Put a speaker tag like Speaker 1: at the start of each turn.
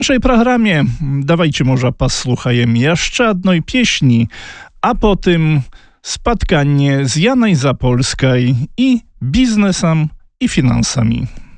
Speaker 1: W naszej programie dawajcie może posłuchajem jeszcze jednej pieśni, a potem spotkanie z Janej Zapolskiej i biznesem i finansami.